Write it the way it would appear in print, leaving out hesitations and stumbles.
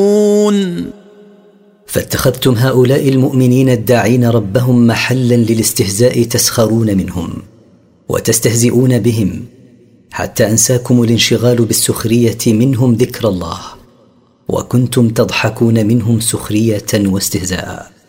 فاتخذتم هؤلاء المؤمنين الداعين ربهم محلا للاستهزاء تسخرون منهم وتستهزئون بهم، حتى أنساكم الانشغال بالسخرية منهم ذكر الله، وكنتم تضحكون منهم سخرية واستهزاء.